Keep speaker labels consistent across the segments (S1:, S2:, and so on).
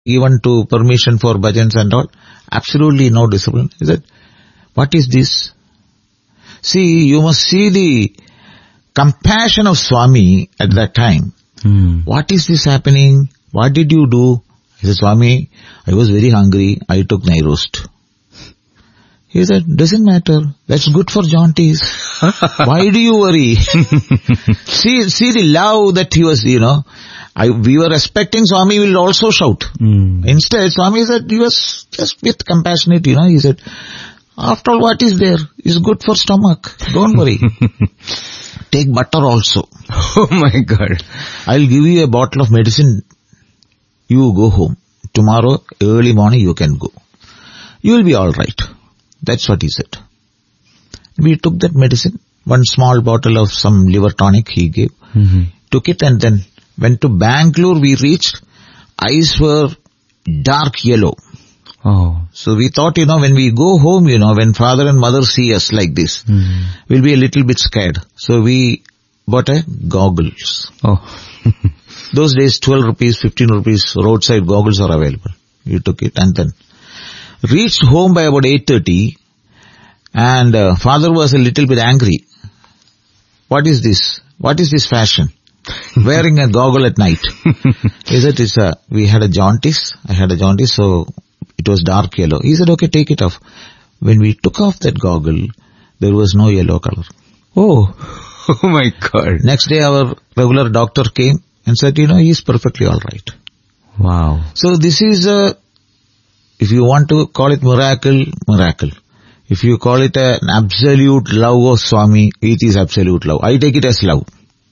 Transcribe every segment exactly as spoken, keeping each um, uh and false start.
S1: given to permission for bhajans and all. Absolutely no discipline. He said, what is this? See, you must see the compassion of Swami at that time.
S2: Hmm.
S1: What is this happening? What did you do? He said, Swami, I was very hungry. I took nai roast. He said, doesn't matter. That's good for jaunties. Why do you worry? see, see the love that he was, you know. I, we were expecting Swami will also shout.
S2: Hmm.
S1: Instead, Swami said, he was just bit compassionate, you know. He said, after all, what is there? It's good for stomach. Don't worry. Take butter also.
S2: Oh my God.
S1: I'll give you a bottle of medicine. You go home. Tomorrow, early morning, you can go. You will be all right. That's what he said. We took that medicine. One small bottle of some liver tonic he gave.
S2: Mm-hmm.
S1: Took it and then went to Bangalore. We reached. Eyes were dark yellow.
S2: Oh.
S1: So we thought, you know, when we go home, you know, when father and mother see us like this,
S2: Mm-hmm.
S1: we'll be a little bit scared. So we bought a goggles.
S2: Oh.
S1: Those days, twelve rupees, fifteen rupees, roadside goggles are available. We took it and then reached home by about eight thirty and uh, father was a little bit angry. What is this? What is this fashion? Wearing a goggle at night. He said, it's a, we had a jaundice. I had a jaundice, so it was dark yellow. He said, okay, take it off. When we took off that goggle, there was no yellow color.
S2: Oh. Oh my God.
S1: Next day our regular doctor came and said, you know, he is perfectly all right.
S2: Wow.
S1: So this is a, if you want to call it miracle, miracle. If you call it an absolute love of Swami, it is absolute love. I take it as love.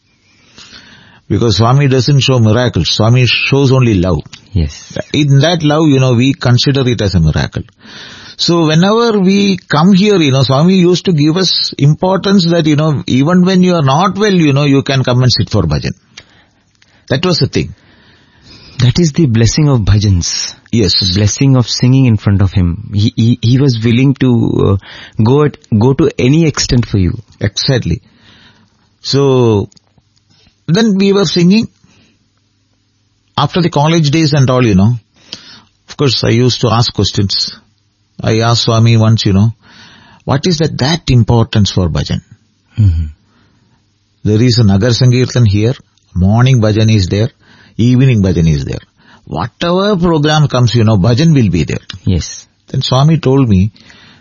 S1: Because Swami doesn't show miracles. Swami shows only love.
S2: Yes.
S1: In that love, you know, we consider it as a miracle. So whenever we come here, you know, Swami used to give us importance that, you know, even when you are not well, you know, you can come and sit for bhajan. That was the thing.
S2: That is the blessing of bhajans.
S1: Yes.
S2: The blessing of singing in front of him. He he, he was willing to uh, go at, go to any extent for you.
S1: Exactly. So then we were singing. After the college days and all, you know, of course I used to ask questions. I asked Swami once, you know, what is that, that importance for bhajan?
S2: Mm-hmm.
S1: There is a Nagar Sankirtan here, morning bhajan is there, evening bhajan is there. Whatever program comes, you know, bhajan will be there.
S2: Yes.
S1: Then Swami told me,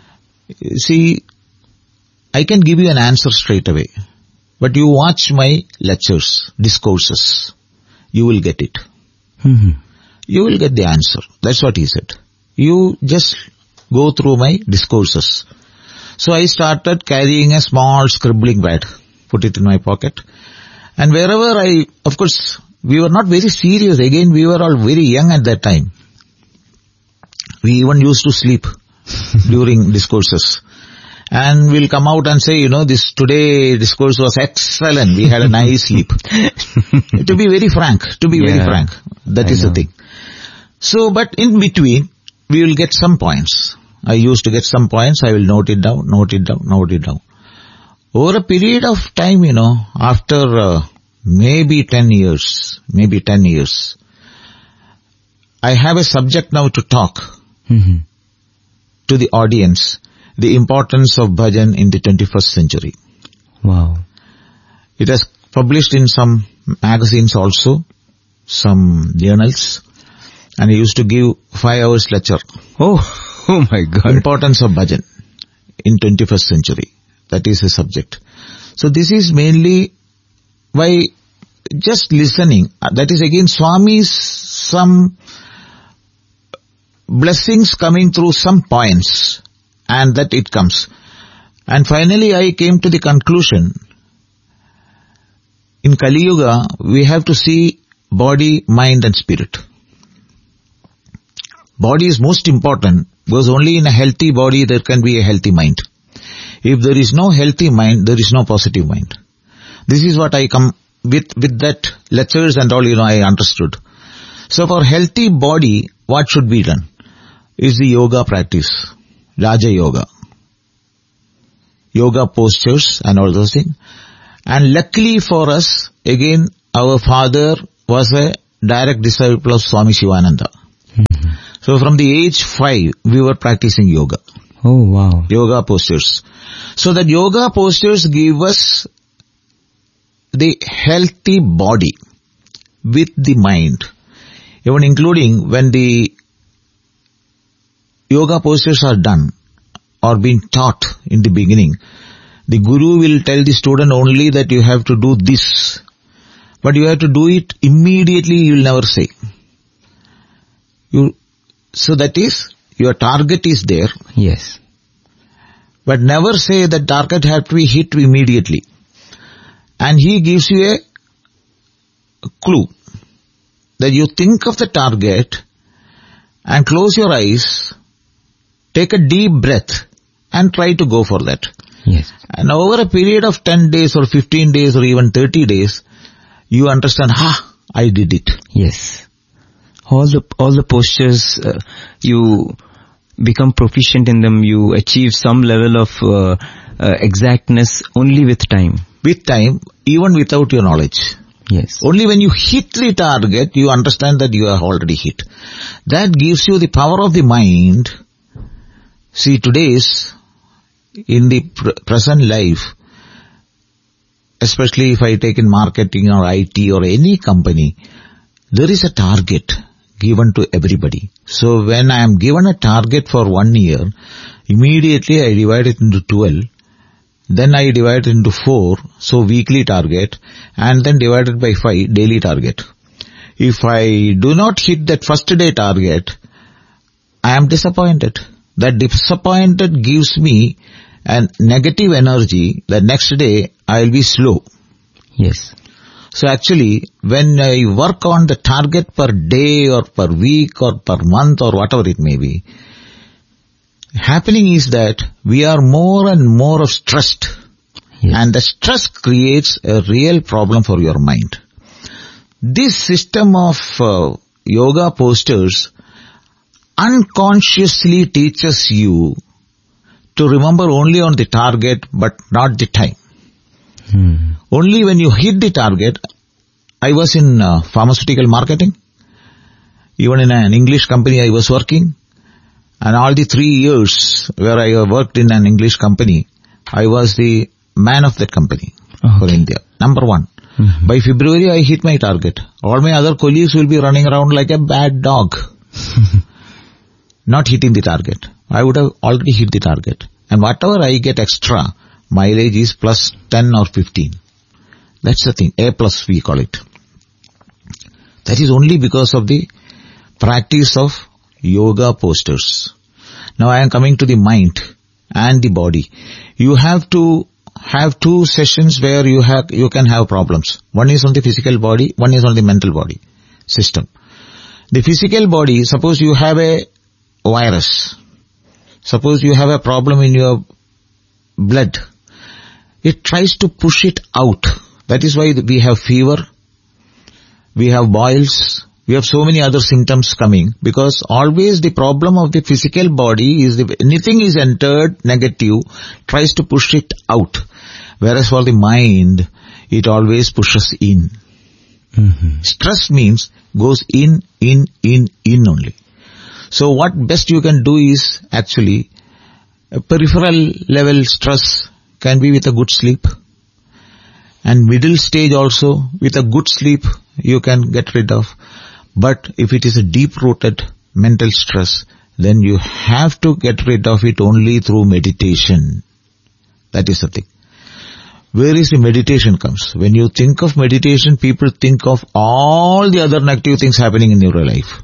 S1: see, I can give you an answer straight away, but you watch my lectures, discourses, you will get it.
S2: Mm-hmm.
S1: You will get the answer. That's what he said. You just go through my discourses. So I started carrying a small scribbling pad, put it in my pocket. And wherever I, of course, we were not very serious. Again, we were all very young at that time. We even used to sleep during discourses. And we'll come out and say, you know, this today discourse was excellent. We had a nice sleep. To be very frank, to be
S2: Yeah,
S1: very frank. That
S2: I
S1: is
S2: know.
S1: the thing. So, but in between, we will get some points. I used to get some points. I will note it down, note it down, note it down. Over a period of time, you know, after uh, maybe ten years, maybe ten years, I have a subject now to talk
S2: Mm-hmm.
S1: to the audience, the importance of bhajan in the twenty-first century.
S2: Wow.
S1: It has published in some magazines also, some journals, and I used to give five hours lecture.
S2: Oh, oh my God.
S1: Importance of bhajan in twenty-first century. That is the subject. So this is mainly by just listening. That is again Swami's some blessings coming through some points, and that it comes. And finally I came to the conclusion, in Kali Yuga, we have to see body, mind and spirit. Body is most important, because only in a healthy body there can be a healthy mind. If there is no healthy mind, there is no positive mind. This is what I come with, with that lectures and all, you know, I understood. So for healthy body, what should be done? Is the yoga practice, Raja Yoga. Yoga postures and all those things. And luckily for us, again, our father was a direct disciple of Swami Shivananda. So from the age five, we were practicing yoga.
S2: Oh, wow.
S1: Yoga postures. So that yoga postures give us the healthy body with the mind. Even including when the yoga postures are done or being taught in the beginning, the guru will tell the student only that you have to do this. But you have to do it immediately, you will never say. You, so that is, your target is there.
S2: Yes.
S1: But never say that target has to be hit immediately. And he gives you a clue that you think of the target and close your eyes, take a deep breath and try to go for that.
S2: Yes.
S1: And over a period of ten days or fifteen days or even thirty days, you understand, ha, I did it.
S2: Yes. All the, all the postures, uh, you become proficient in them, you achieve some level of uh, uh, exactness only with time.
S1: With time, even without your knowledge.
S2: Yes.
S1: Only when you hit the target, you understand that you have already hit. That gives you the power of the mind. See, today's, in the pr- present life, especially if I take in marketing or I T or any company, there is a target given to everybody. So when I am given a target for one year, immediately I divide it into twelve. Then I divide it into four, so weekly target, and then divide it by five, daily target. If I do not hit that first day target, I am disappointed. That disappointed gives me a negative energy. The next day I will be slow.
S2: Yes.
S1: So actually, when I work on the target per day or per week or per month or whatever it may be, happening is that we are more and more of stressed.
S2: Yes.
S1: And the stress creates a real problem for your mind. This system of uh, yoga postures unconsciously teaches you to remember only on the target but not the time.
S2: Hmm.
S1: Only when you hit the target. I was in uh, pharmaceutical marketing. Even in an English company I was working. And all the three years where I worked in an English company, I was the man of that company okay. for India. Number one. Mm-hmm. By February I hit my target. All my other colleagues will be running around like a bad dog. Not hitting the target. I would have already hit the target. And whatever I get extra, mileage is plus ten or fifteen. That's the thing. A plus we call it. That is only because of the practice of yoga postures. Now I am coming to the mind and the body. You have to have two sessions where you have you can have problems. One is on the physical body, one is on the mental body system. The physical body, suppose you have a virus. Suppose you have a problem in your blood. It tries to push it out. That is why we have fever, we have boils, we have so many other symptoms coming, because always the problem of the physical body is the, anything is entered negative, tries to push it out. Whereas for the mind, it always pushes in. Mm-hmm. Stress means goes in, in, in, in only. So what best you can do is actually a peripheral level stress can be with a good sleep. And middle stage also, with a good sleep, you can get rid of. But if it is a deep-rooted mental stress, then you have to get rid of it only through meditation. That is the thing. Where is the meditation comes? When you think of meditation, people think of all the other negative things happening in your life.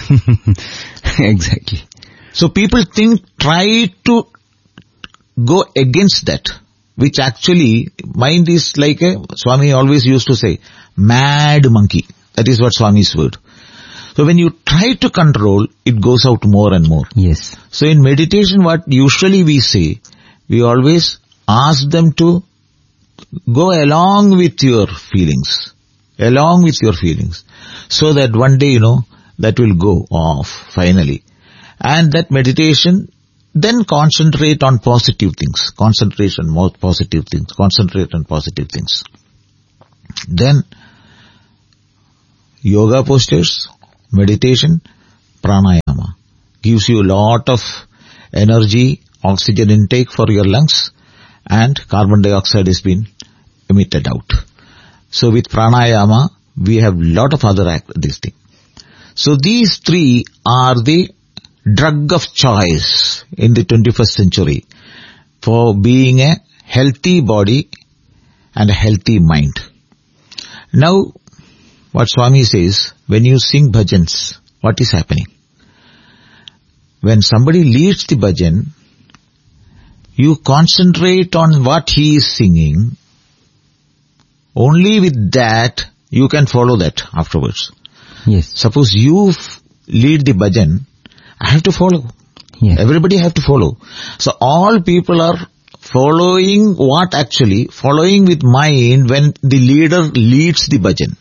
S2: Exactly.
S1: So people think, try to go against that. Which actually, mind is like a, Swami always used to say, mad monkey. That is what Swami's word. So when you try to control, it goes out more and more.
S2: Yes.
S1: So in meditation, what usually we say, we always ask them to go along with your feelings. Along with your feelings. So that one day, you know, that will go off finally. And that meditation, then concentrate on positive things. Concentrate on more positive things. Concentrate on positive things. Then, yoga postures, meditation, pranayama. gives you a lot of energy, oxygen intake for your lungs, and carbon dioxide has been emitted out. So with pranayama, we have lot of other act, this thing. So these three are the drug of choice in the twenty-first century for being a healthy body and a healthy mind. Now, what Swami says, when you sing bhajans, what is happening? When somebody leads the bhajan, you concentrate on what he is singing. Only with that, you can follow that afterwards.
S2: Yes.
S1: Suppose you f- lead the bhajan, I have to follow.
S2: Yes.
S1: Everybody have to follow. So all people are following what actually? Following with mind when the leader leads the bhajan.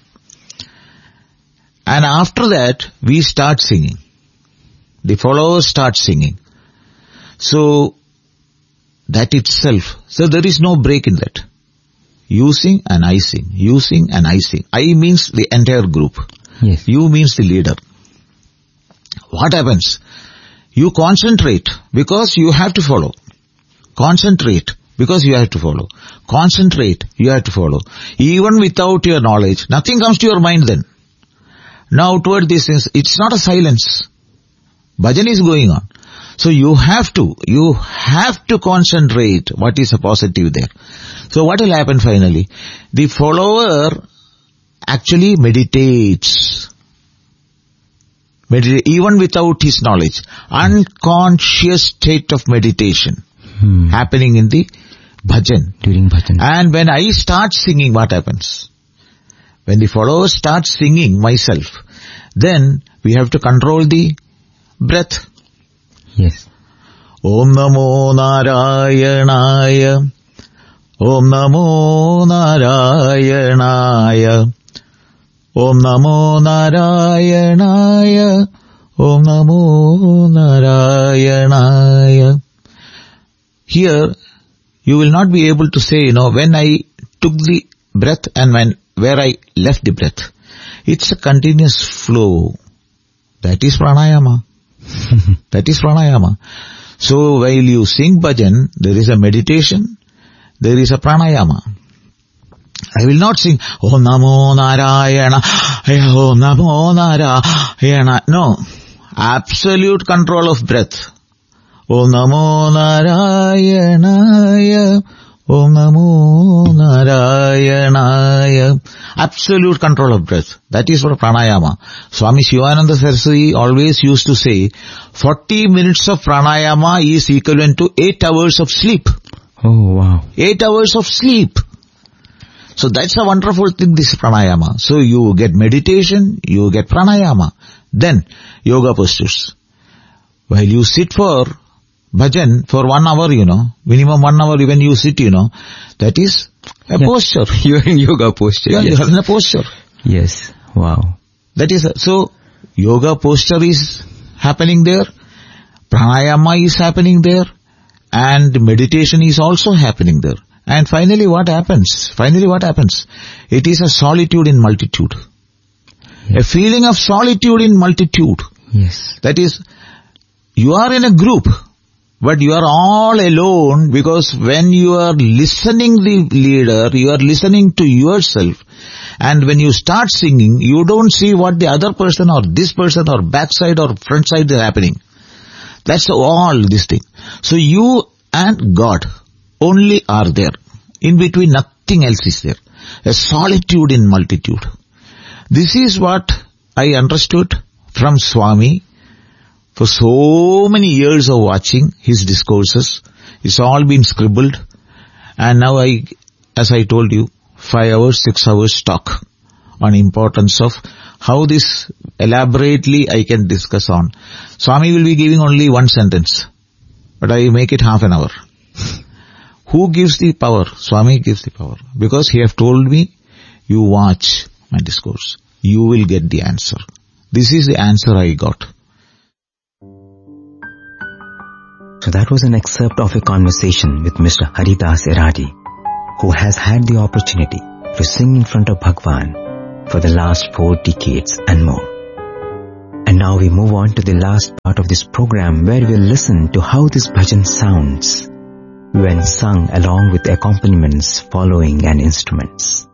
S1: And after that, we start singing. The followers start singing. So, that itself, so there is no break in that. You sing and I sing. You sing and I sing. I means the entire group.
S2: Yes.
S1: You means the leader. What happens? You concentrate because you have to follow. Concentrate because you have to follow. Concentrate, you have to follow. Even without your knowledge, nothing comes to your mind then. Now toward this, it's not a silence. Bhajan is going on. So you have to, you have to concentrate what is a positive there. So what will happen finally? The follower actually meditates. Medita- even without his knowledge. Unconscious state of meditation
S2: Hmm.
S1: happening in the bhajan.
S2: During bhajan.
S1: And when I start singing, what happens? When the follower starts singing myself, then we have to control the breath.
S2: Yes.
S1: Om Namo Narayanaya. Om Namo Narayanaya. Om Namo Narayanaya. Om Namo Narayanaya. Here, you will not be able to say, you know, when I took the breath and when where I left the breath. It's a continuous flow. That is pranayama. That is pranayama. So while you sing bhajan, there is a meditation, there is a pranayama. I will not sing, Om Namo Narayana, Om Namo Narayana. No. Absolute control of breath. Om Namo Narayanaya. Om Namo Narayanaya. Absolute control of breath. That is for pranayama. Swami Shivananda Saraswati always used to say, forty minutes of pranayama is equivalent to eight hours of sleep.
S2: Oh, wow.
S1: eight hours of sleep. So that's a wonderful thing, this pranayama. So you get meditation, you get pranayama. Then yoga postures. While you sit for bhajan for one hour, you know, minimum one hour when you sit, you know, that is a yeah. posture.
S2: You are in yoga posture.
S1: Yeah,
S2: yes.
S1: you are in a posture.
S2: Yes. Wow.
S1: That is, a, so yoga posture is happening there, pranayama is happening there, and meditation is also happening there. And finally what happens? Finally what happens? It is a solitude in multitude. Yes. A feeling of solitude in multitude.
S2: Yes.
S1: That is, you are in a group, but you are all alone, because when you are listening the leader, you are listening to yourself, and when you start singing, you don't see what the other person or this person or backside or front side is happening. That's all this thing. So you and God only are there. In between nothing else is there. A solitude in multitude. This is what I understood from Swami. For so many years of watching his discourses, it's all been scribbled, and now I, as I told you, five hours, six hours talk on importance of how this elaborately I can discuss on. Swami will be giving only one sentence, but I make it half an hour. Who gives the power? Swami gives the power. Because he have told me, you watch my discourse. You will get the answer. This is the answer I got.
S2: So that was an excerpt of a conversation with Mister Haridas Iradi, who has had the opportunity to sing in front of Bhagwan for the last four decades and more. And Now we move on to the last part of this program, where we'll listen to how this bhajan sounds when sung along with accompaniments following and instruments.